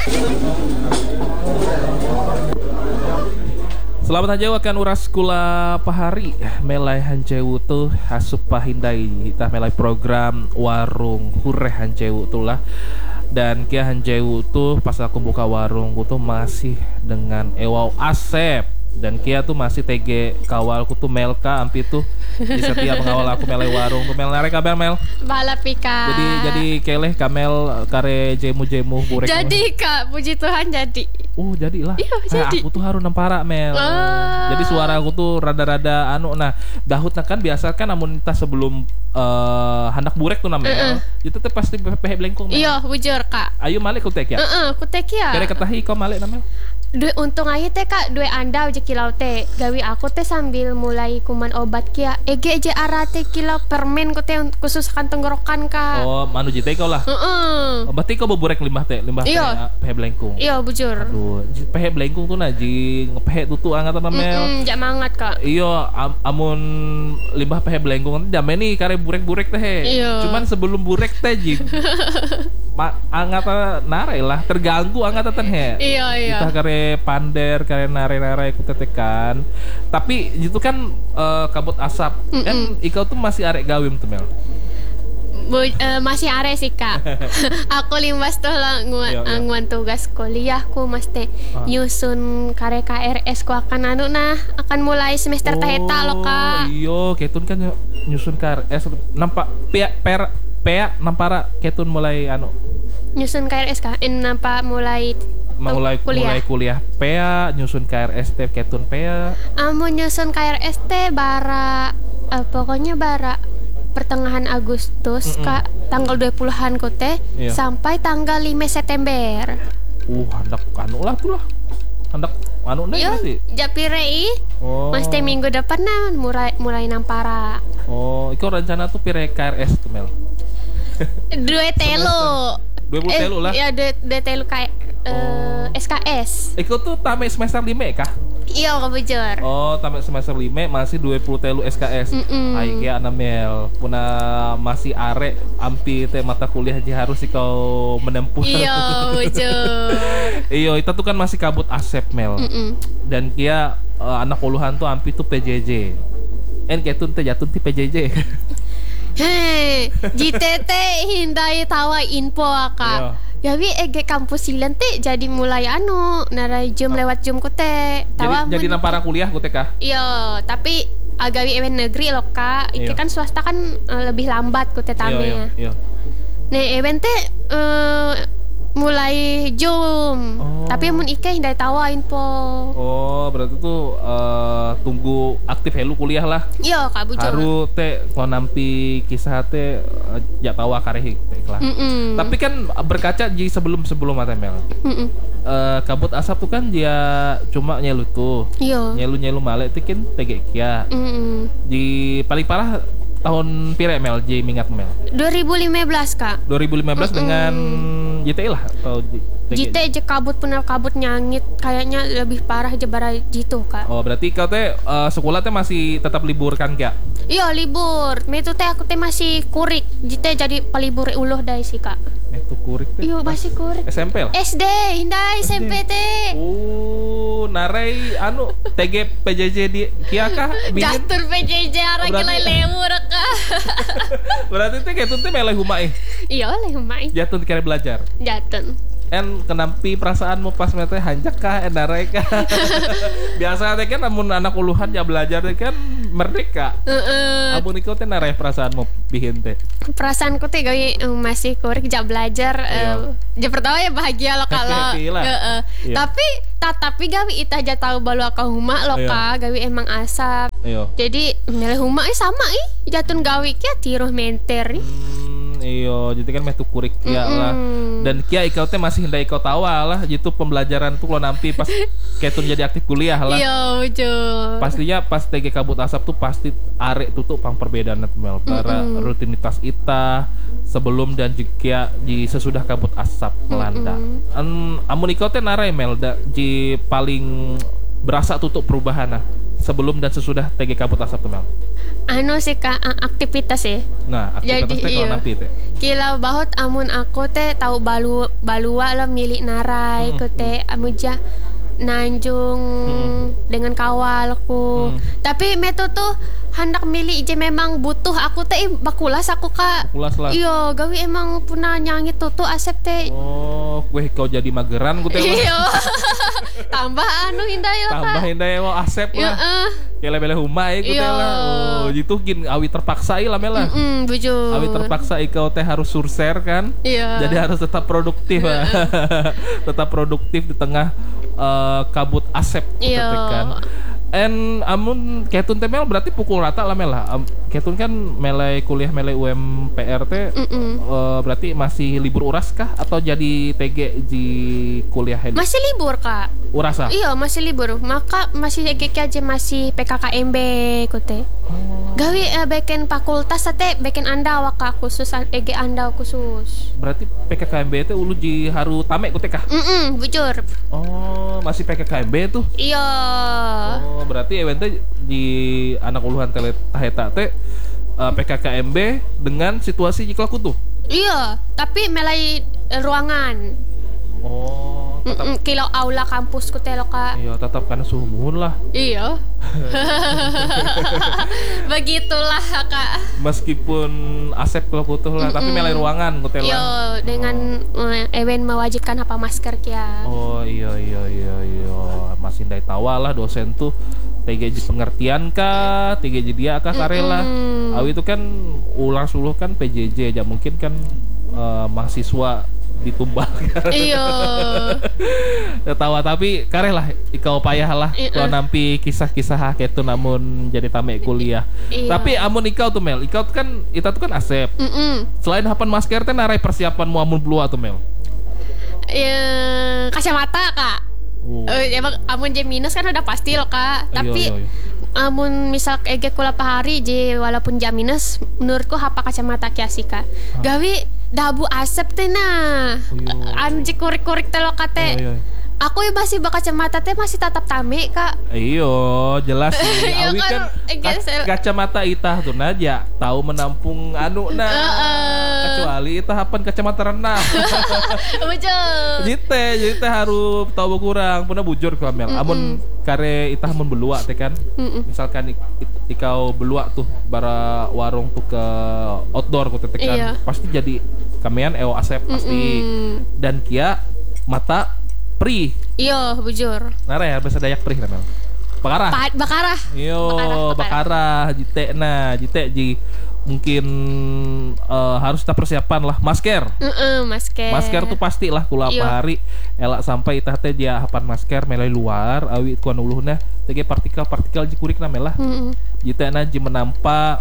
Selamat aja wakan uras kula pahari melai hancewu tuh hasup pahindai kita melai program warung hure hancewu tuh lah. Dan kia hancewu tuh pas aku buka warung tuh masih dengan Ewau Asep. Dan kia tuh masih TG kawalku tuh Melka ampi tuh di setiap mengawal aku melai warung tuh Mel nare kabar Mel. Bala pika. Jadi keleh kamel kare jemu burek. Jadi Kak, puji Tuhan jadi. Oh jadilah. Iya jadi. Aku tuh harus nampara Mel. Jadi suara aku tuh rada-rada anu. Nah dahutna kan biasa kan amun kita sebelum handak burek tuh namanya. Itu tuh pasti pehe blengkong. Iya bujur Kak. Ayo malik kutek ya. Kutek ya. Kare ketahi kau malik namanya. Dua untung aja teh Kak, dua anda aja kilau teh. Gawi aku teh sambil mulai kuman obat kia. Ege aja arate kilau permen ku teh khusus kan tenggorokan Kak. Oh, manu jite kau lah. Berarti kau beburek limbah teh pehe blengkung. Iya bujur. Aduh, pehe blengkung tuh naji ngepehe tutu angatan namanya. Jak mangat Kak. Iya, amun limbah pehe blengkung dame nih kare burek-burek teh. Iya. Cuman sebelum burek teh jing. Angatan nare lah terganggu angatan he. Iya. Kita kare pander kare nare ku tetekan. Tapi itu kan kabut asap. Kan ikau tuh masih arek gawim tuh Mel. Masih are sih Kak. Aku limbas tuh lah nguan tugas kuliahku mesti nyusun kare KRS ku akan akan mulai semester taheta loh Kak. Iya, ketun kan nyusun KRS nampak pea nampara ketun mulai nyusun KRS Kak. Nampak mulai kuliah PA nyusun KRS teh ketun PA. Nyusun KRS teh pokoknya bara pertengahan Agustus Kak, tanggal 20-an ku teh sampai tanggal 5 September. Hendak lah tuh lah. Hendak nanti. Japirei. Mesti minggu depan mulai nampara. Iko rencana tuh pire KRS tuh Mel. 2 telu. 20 telu lah. Ya 2 telu kayak SKS. Iko tuh tamat semester 5 kah? Iya bujur. Tamat semester 5 masih 20 telu SKS. Hai kayak Mel. Puna masih arek ampi teh mata kuliah aja harus kau menempuh. Iya bujur. Iya itu tuh kan masih kabut asep Mel. Dan kia anak puluhan tuh ampi tuh PJJ. Ketun teh jatun ti PJJ. Hei, JTT hindai tawa info Kak. Gawi ege kampus silen teh jadi mulai narai jam lewat jam ku teh. Jadi nampara kuliah ku teh kah? Iya, tapi agawi event negeri loh Kak. Iki kan swasta kan lebih lambat ku teh tamenya. Iya. Nah, event teh mulai Jum. Tapi mun Ike hindai tawa info. Berarti tuh tunggu aktif helu kuliah lah. Iya Kak bujur. Haru teh kalau nampi kisah teh jak tawa karehi teh lah. Tapi kan berkaca di sebelum mata Mel. Kabut asap tuh kan dia cuma nyelu tuh. Iya. Nyelu malek tuh kan tege kia. Di paling parah tahun pire Mel J mingat Mel 2015 Kak 2015 dengan JTE lah atau JTE kabut nyangit kayaknya lebih parah aja bara gitu Kak. Berarti kau teh sekolah teh masih tetap libur kan Kak? Iya libur metu teh aku teh masih kurik JTE jadi pelibur uluh dai sih Kak. Metu kurik teh? Iya masih kurik SMP lah? SD hindai SMP teh narai TG PJJ di kia kah? Jatur PJJ arah gila lewur Kak. Berarti teh ketun teh meleh humai. Iya leh humai. Jatun kira belajar. Jatun. Kenampi perasaanmu pas mete hanjak kah endarai kah? Biasa teh kan amun anak uluhan ya belajar teh kan merdeka. Amun ikut teh narai perasaanmu bihin teh. Perasaanku teh gawe masih kurik ja belajar. Ja pertama ya bahagia lo kalau. Tapi gawe itah ja tahu balu ka huma lo ka gawe emang asap. Jadi milih huma sama jatun gawe kia tiruh menter. Iyo, jadi kan meh tuh kurik ya lah. Dan kia ikau teh masih hindai ikau tawa lah. Gitu pembelajaran tuh lo nampi pas ketun jadi aktif kuliah lah. Iya betul. Pastinya pas TG kabut asap tuh pasti arek tuh pang perbedaan Mel. Para rutinitas ita sebelum dan juga di sesudah kabut asap melanda. Amun ikau teh narai Mel di paling berasa tutup perubahan sebelum dan sesudah TG kabut asap tuh Mel? Anu sih Kak, aktivitas ya. Nah, aktivitas teh kalau nanti teh. Kila bahot amun aku teh tahu balua lah milik narai ku teh amuja nanjung dengan kawalku. Tapi meto tuh hendak milik je memang butuh aku teh bakulas aku Kak. Bakulas lah. Iya, gawi emang puna nyanyi tuh asep teh. Oh, kue kau jadi mageran ku teh. Iya. Tambah anu indah ya Kak. Tambah indah ya asep lah. Kayak bele humai ku teh lah. Oh, gitu gin awi terpaksa lah Mela. Bujur. Awi terpaksa kau teh harus surser kan. Iya. Jadi harus tetap produktif. Tetap produktif di tengah kabut asep gitu kan. Amun ketun teh Mel berarti pukul rata lah Mel lah. Ketun kan melai kuliah melai UMPR teh berarti masih libur uras kah atau jadi TG di kuliah head? Masih libur Kak. Urasa? Iya masih libur. Maka masih TG aja masih PKKMB kote. Gawi beken fakultas teh beken andaw Kak khusus TG andaw khusus. Berarti PKKMB teh ulu di haru tame kote kah? Bujur. Oh, masih PKKMB tuh? Iya. Oh, berarti eventnya di anak uluhan tele taheta teh PKKMB dengan situasi jiklaku tuh. Iya, tapi melai ruangan. Oh, tetap kilo aula kampusku teh lo Kak. Iya, tetap kan suhu muhun lah. Iya. Begitulah Kak. Meskipun asep kalau butuh lah, tapi melai ruangan kutel lah. Iya, dengan event mewajibkan apa masker kia. Oh iya. Masih ndai tawa lah dosen tuh TG pengertian kah, TG dia kah karela. Awi itu kan ulang suluh kan PJJ aja mungkin kan mahasiswa ditumbal kan. Iya. Tawa tapi karela ikau payah lah kalau nampi kisah-kisah ketu namun jadi tamek kuliah. Tapi amun ikau tuh Mel, ikau tuh kan itu tuh kan asep. Selain hapan masker teh narai persiapanmu amun blua tuh Mel. Kacamata Kak. Emang amun jam minus kan udah pasti loh Kak. Tapi amun misal ege kula pahari je walaupun jam minus menurutku hapa kacamata kiasi Kak. Gawi dabu asep teh nah. Anu je kurik-kurik teh lo kate. Aku masih kacamata teh masih tatap tame Kak. Iyo jelas sih. Awi kan kacamata itah tuh naja tahu menampung anu nah. Kecuali itah hapan kacamata renang. Betul. Jadi teh harus tahu kurang pernah bujur ke Amel. Amun kare itah mun belua teh kan. Misalkan ikau belua tuh bara warung tuh ke outdoor ku teh kan. Pasti jadi kamean eo asep pasti. Dan kia mata perih. Iya, bujur. Nara ya bahasa Dayak perih namanya. Bakarah. Bakarah. Iyo, bakarah. Jite mungkin harus kita persiapan lah masker. Masker tuh pasti lah kula apa hari elak sampai itah teh dia hapan masker melai luar awi kuan uluhna teh partikel jikurik na melah. Jite ji menampa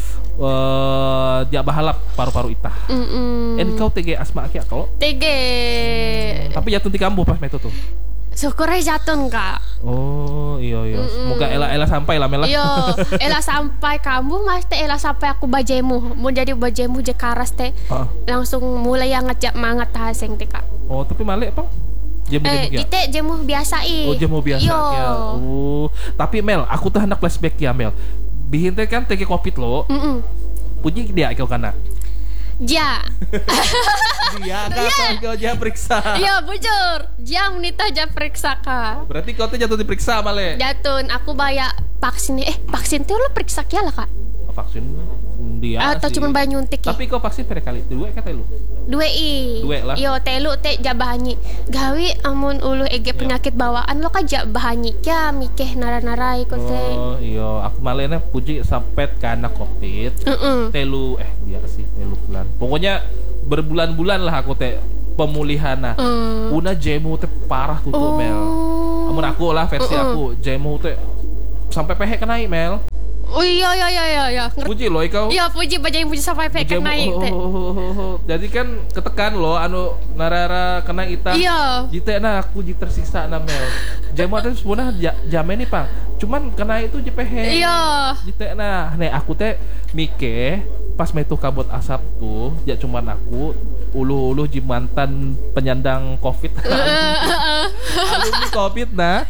dia bahalap paru-paru itah. Kau TG asma kia kalau? TG. Tapi jatuh di kambuh pas metu tuh. Syukurnya jatuh Kak. Oh iya. Semoga ela sampai lah Mela. Iya, ela sampai kamu mas teh ela sampai aku bajemu. Mau jadi bajemu je karas teh. Langsung mulai yang ngejak mangat haseng teh Kak. Oh, tapi malik apa? Jemu jite jemu biasa Oh, jemu biasa ya. Tapi Mel, aku tuh hendak flashback ya Mel. Bihin teh kan TG Covid lo. Puji dia ikau kana. Ja. Dia kan kau dia periksa. Iya bujur. Dia menita ja periksa Kak. Berarti kau tuh jatuh diperiksa male. Jatuh, aku bayar vaksin. Vaksin tuh lo periksa kia lah Kak. Vaksin dia atau cuma bayar nyuntik ya? Tapi kau vaksin per kali? 2 kata lu? 2 lah. Yo telu teh jabahanyi. Gawi amun ulu ege penyakit bawaan lo kan jabahanyi ya mikeh nara-narai kok teh. Oh iya, aku malena puji sampai karena Covid. Telu dia sih telu bulan. Pokoknya berbulan-bulan lah aku teh pemulihana. Una jemu teh parah tuh Mel. Amun aku lah versi aku jemu teh sampai pehe kenai Mel. Oh iya. Puji lo ikau. Iya puji bajai puji sampai pehe kenai teh. Jadi kan ketekan lo anu narara kena ita. Iya. Jite nah aku tersiksa na Mel. Jemu teh sebenarnya jamen nih Pak. Cuman kena itu jepehe. Iya. Jite nah aku teh mike pas metu kabut asap tuh ya cuman aku uluh-uluh ji mantan penyandang Covid. Alumni Covid nah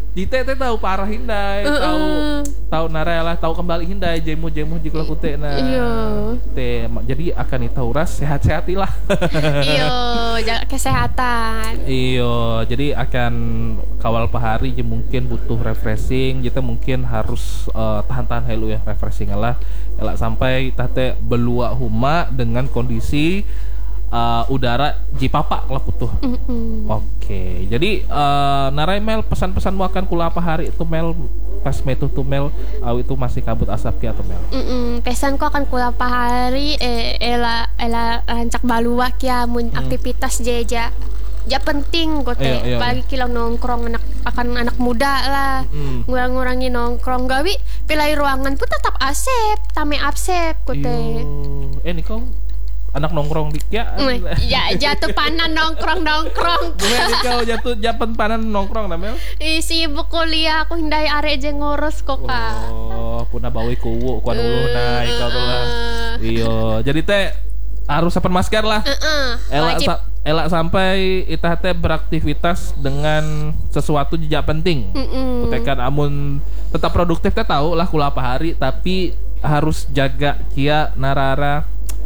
Jite teh tahu parah hindai, tahu narela, tahu kembali hindai, jemu jikla kute na. Iya. Teh jadi akan itu uras sehat-sehatilah. Iya, jaga kesehatan. Iya, jadi akan kawal pahari je mungkin butuh refreshing, kita mungkin harus tahan-tahan helu ya refreshing lah. Elak sampai tate belua huma dengan kondisi udara jipapa lah putuh. Oke, jadi narai Mel pesan-pesanmu akan kula apa hari itu Mel pas metu tuh Mel itu masih kabut asap kia atau Mel? Pesanku akan kula apa hari ela rancak balua kia mun aktivitas jeja. Ja penting kok teh, bagi kilang nongkrong anak muda lah, ngurang-ngurangi nongkrong gawi, pilih ruangan pun tetap asep, tame absep kok teh. Ini kau anak nongkrong dik ya? Ya jatuh panan nongkrong. Gue kau jatuh japan panan nongkrong namel? Sibuk kuliah aku hindai are je ngurus kok kak. Oh, punah bawa kuwu kuan ulu nah ikau tuh lah. Iyo, jadi teh harus sapan masker lah. Elak sampai itah teh beraktivitas dengan sesuatu jejak penting. Kutekan amun tetap produktif teh tahu lah kula apa hari, tapi harus jaga kia narara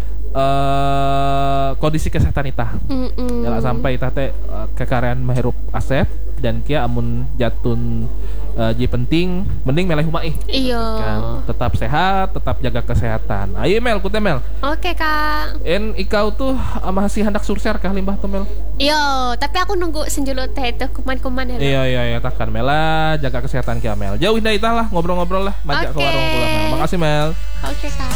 kondisi kesehatan itah. Elak sampai itah teh kekarean menghirup asep dan kia amun jatun ji penting mending meleh humai. Iya. Kan tetap sehat, tetap jaga kesehatan. Ayo Mel, kute Mel. Oke kak. Ikau tuh masih hendak surser kah limbah tuh Mel? Iya, tapi aku nunggu senjulut teh itu kuman-kuman ya. Iya takkan Mela jaga kesehatan kia Mel. Jauh indah itah lah ngobrol-ngobrol lah majak ke warung pula Mel. Makasih Mel. Oke kak.